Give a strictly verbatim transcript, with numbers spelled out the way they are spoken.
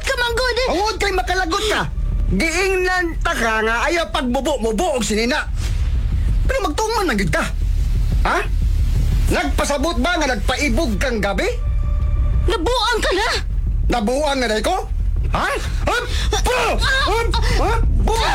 ka, Manggod! Hungod kay makalagot ka. Giingnan ta ka nga ayaw pagbubo-mubo og sinina. Pero magtuman na gid ka. Ha? Nagpasabot ba nga nagpaibog kang gabi? Nabuang ka na! Nabuang na day ko? Ha? Hup! Po! Hup! Hup! Buang